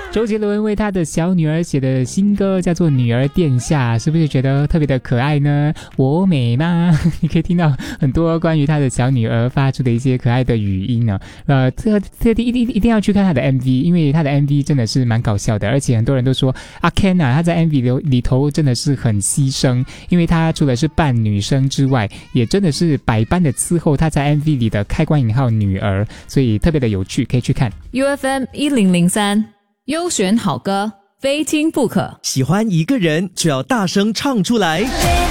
周杰伦为他的小女儿写的新歌叫做《女儿殿下》，是不是觉得特别的可爱呢？我美吗？你可以听到很多关于他的小女儿发出的一些可爱的语音呢。特地一定要去看他的 MV， 因为他的 MV 真的是蛮搞笑的，而且很多人都说阿 Ken 啊，他在 MV 里头真的是很牺牲，因为他除了是扮女生之外，也真的是百般的伺候他在 MV 里的开关引号女儿，所以特别的有趣，可以去看。 UFM 1003优选好歌，非听不可。 喜欢一个人就要大声唱出来。